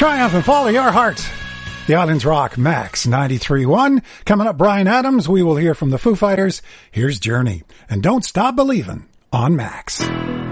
Triumph and follow your heart. The Islands Rock Max 93.1. Coming up, Bryan Adams. We will hear from the Foo Fighters. Here's Journey. And don't stop believing on Max.